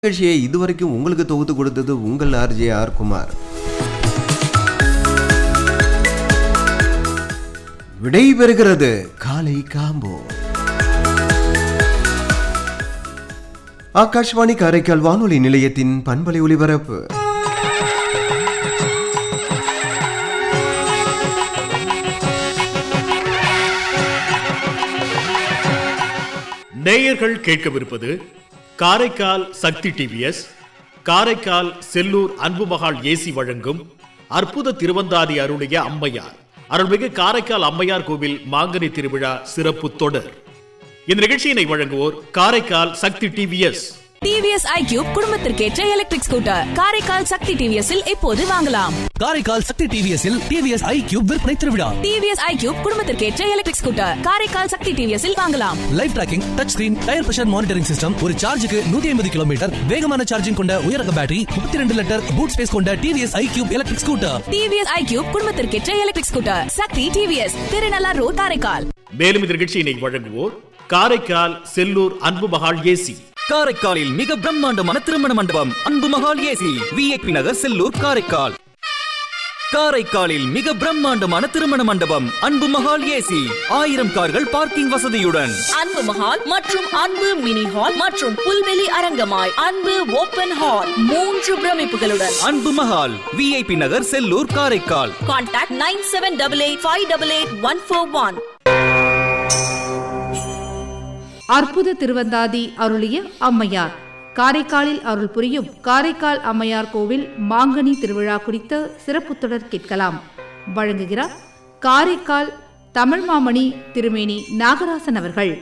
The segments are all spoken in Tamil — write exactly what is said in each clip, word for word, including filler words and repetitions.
நிகழ்ச்சியை இதுவரைக்கும் உங்களுக்கு தொகுத்து கொடுத்தது உங்கள் ஆர்ஜே ஆர் குமார். விடைபெறுகிறது காலை காம்போ. ஆகாஷ்வாணி காரைக்கால் வானொலி நிலையத்தின் பண்பலை ஒலிபரப்பு. நேயர்கள் கேட்கவிருப்பது காரைக்கால் சக்தி டிவிஎஸ், காரைக்கால் செல்லூர் அன்புமகாள் ஏசி வழங்கும் அற்புத திருவந்தாதி அருளிய அம்மையார் அருள்மிகு காரைக்கால் அம்மையார் கோவில் மாங்கனி திருவிழா சிறப்பு தொடர். இந்த நிகழ்ச்சியினை வழங்குவோர் காரைக்கால் சக்தி TVS. TVS iQube குடும்பத்திற்கேற்ற electric scooter Karaikal சக்தி டிவிஎஸ்ஸில் இப்போது வாங்கலாம். காரைக்கால் சக்தி டிவிஎஸ்ஸில் டிவிஎஸ் ஐக்யூப் விற்பனை திருவிழா. TVS iQube குடும்பத்திற்கேற்ற electric scooter Karaikal சக்தி டிவிஎஸ்ஸில் வாங்கலாம். Live tracking, touch screen, tyre pressure monitoring system, ஒரு சார்ஜுக்கு நூற்றி ஐம்பது கிலோமீட்டர் வேகமான சார்ஜிங் கொண்ட உயரக பேட்டரி, முப்பத்தி இரண்டு லிட்டர் பூட் ஸ்பேஸ் கொண்ட TVS iQube electric scooter. TVS iQube குடும்பத்திற்கேற்ற electric scooter சக்தி டிவிஎஸ், திருநள்ளார் ரோட், காரைக்கால். மேலும் இந்த நிகழ்ச்சியினை வழங்குவோர் காரைக்கால் செல்லூர் அன்புமகாள் ஏசி. காரைக்காலில் மிக பிரம்மாண்டமான திருமண மண்டபம் அன்புமகாள் ஏசி, விஐபி நகர், செல்லூர், காரைக்கால். காரைக்காலில் மிக பிரம்மாண்டமான திருமண மண்டபம் அன்புமகாள் ஏசி, ஆயிரம் கார்கள் பார்க்கிங் வசதியுடன். அன்பு மஹால் மற்றும் அன்பு மினி ஹால் மற்றும் புல்வெளி அரங்கமாய் அன்பு ஓபன் ஹால், மூன்று பிரமிப்புகளுடன். அன்புமகாள், விஐபி நகர், Sellur, Karaikal. Contact nine seven double eight five double eight one four one. அற்புத திருவந்தாதி அருளிய அம்மையார். காரைக்காலில் அருள் புரியும் காரைக்கால் அம்மையார் கோவில் மாங்கனி திருவிழா குறித்த சிறப்பு தொடர் கேட்கலாம். வழங்குகிறார் காரைக்கால் தமிழ் மாமணி திருமேனி நாகராசன் அவர்கள்.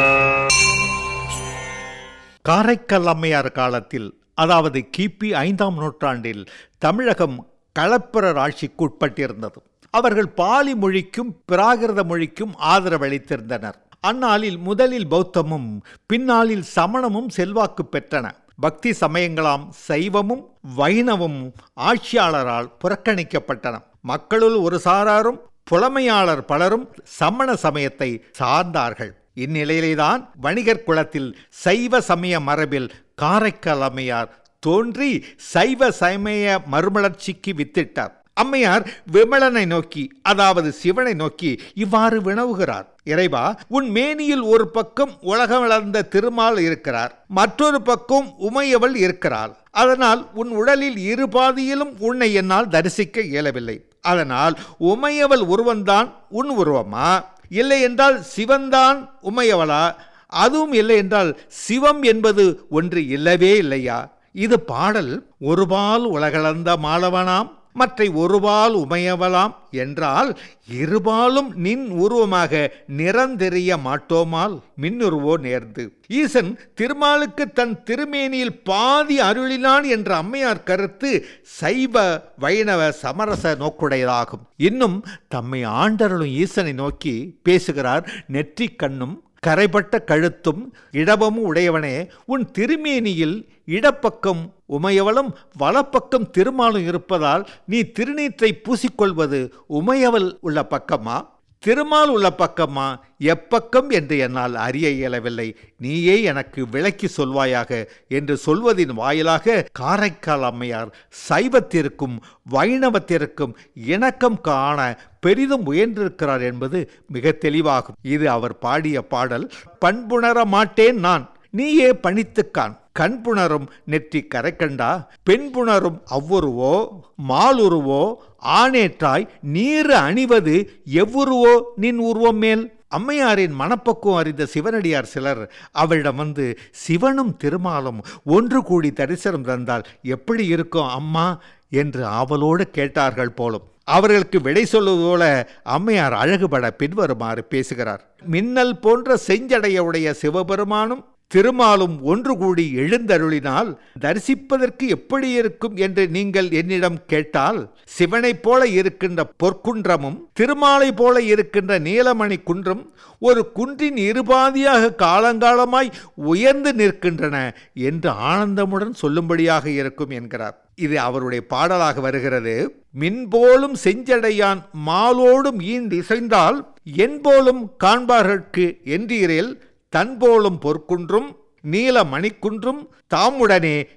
காரைக்கால் அம்மையார் காலத்தில், அதாவது கிபி ஐந்தாம் நூற்றாண்டில் தமிழகம் களப்பிரர் ஆட்சிக்கு உட்பட்டிருந்தது. அவர்கள் பாலி மொழிக்கும் பிராகிருத மொழிக்கும் ஆதரவளித்திருந்தனர். அந்நாளில் முதலில் பௌத்தமும் பின்னாளில் சமணமும் செல்வாக்கு பெற்றன. பக்தி சமயங்களாம் சைவமும் வைணவமும் ஆட்சியாளரால் புறக்கணிக்கப்பட்டன. மக்களுள் ஒரு சாராரும் புலமையாளர் பலரும் சமண சமயத்தை சார்ந்தார்கள். இந்நிலையில்தான் வணிகர் குலத்தில் சைவ சமய மரபில் காரைக்கால் அம்மையார் தோன்றி சைவ சமய மறுமலர்ச்சிக்கு வித்திட்டார். அம்மையார் விமலனை நோக்கி, அதாவது சிவனை நோக்கி இவ்வாறு வினவுகிறார்: இறைவா, உன் மேனியில் ஒரு பக்கம் உலகம் வளர்ந்த திருமால் இருக்கிறார், மற்றொரு பக்கம் உமையவள் இருக்கிறாள். அதனால் உன் உடலில் இரு பாதியிலும் உன்னை என்னால் தரிசிக்க இயலவில்லை. அதனால் உமையவள் உருவந்தான் உன் உருவமா? இல்லை என்றால் சிவன்தான் உமையவளா? அதுவும் இல்லை என்றால் சிவம் என்பது ஒன்று இல்லவே இல்லையா? இது பாடல். ஒருபால் உலகளந்த மாலவனாம், மற்றை ஒருபால் உமையவலாம் என்றால் இருபாலும் நின் உருவமாக நிறந்தெரிய மாட்டோமால் மின்னுருவோ நேர்ந்து. ஈசன் திருமாலுக்கு தன் திருமேனியில் பாதி அருளினான் என்ற அம்மையார் கருத்து சைவ வைணவ சமரச நோக்குடையதாகும். இன்னும் தம்மை ஆண்டருளும் ஈசனை நோக்கி பேசுகிறார்: நெற்றிக் கண்ணும் கரைப்பட்ட கழுத்தும் இடபமும் உடையவனே, உன் திருமேனியில் இடப்பக்கம் உமையவளும் வலப்பக்கம் திருமாலும் இருப்பதால் நீ திருநீற்றை பூசிக்கொள்வது உமையவள் உள்ள பக்கமா, திருமால் உள்ள பக்கமா? எப்பக்கம் என்று என்னால் அறிய இயலவில்லை. நீயே எனக்கு விளக்கி சொல்வாயாக என்று சொல்வதின் வாயிலாக காரைக்கால் அம்மையார் சைவத்திற்கும் வைணவத்திற்கும் இணக்கம் காண பெரிதும் முயன்றிருக்கிறார் என்பது மிக தெளிவாகும். இது அவர் பாடிய பாடல். பண்புணர மாட்டேன் நான், நீயே பணித்துக்கான். கண்புணரும் நெற்றி கரைக்கண்டா, பெண்புணரும் அவ்வுருவோ மாலுருவோ ஆனேற்றாய் நீர் அணிவது எவ்வுருவோ நின் உருவம் மேல். அம்மையாரின் மனப்பக்குவம் அறிந்த சிவனடியார் சிலர் அவளிடம் வந்து, சிவனும் திருமாலும் ஒன்று கூடி தரிசனம் தந்தால் எப்படி இருக்கும் அம்மா என்று ஆவலோடு கேட்டார்கள் போலும். அவர்களுக்கு விடை சொல்வது போல அம்மையார் அழகுபட பின்வருமாறு பேசுகிறார்: மின்னல் போன்ற செஞ்சடையுடைய சிவபெருமானும் திருமாலும் ஒன்று கூடி எழுந்தருளினால் தரிசிப்பதற்கு எப்படி இருக்கும் என்று நீங்கள் என்னிடம் கேட்டால், சிவனை போல இருக்கின்ற பொற்குன்றமும் திருமாலை போல இருக்கின்ற நீலமணி குன்றும் ஒரு குன்றின் இருபாதியாக காலங்காலமாய் உயர்ந்து நிற்கின்றன என்று ஆனந்தமுடன் சொல்லும்படியாக இருக்கும் என்கிறார். இது அவருடைய பாடலாக வருகிறது. மின்போலும் செஞ்சடையான் மாலோடும் ஈண்டு இசைந்தால் என்போலும் காண்பார்கட்கு என்றீரேல், தன்போலும் பொற்குன்றும் நீல மணிக்குன்றும் தாமுடனே